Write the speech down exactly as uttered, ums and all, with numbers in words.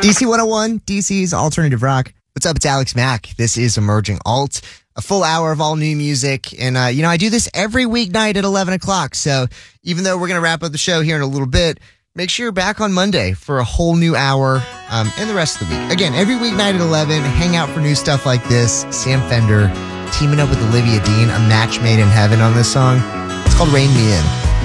D C one oh one, D C's alternative rock. What's up? It's Alex Mack. This is Emerging Alt, a full hour of all new music. And, uh, you know, I do this every weeknight at eleven o'clock. So even though we're going to wrap up the show here in a little bit, make sure you're back on Monday for a whole new hour um, and the rest of the week. Again, every weeknight at eleven, hang out for new stuff like this. Sam Fender teaming up with Olivia Dean, a match made in heaven on this song. It's called Rain Me In.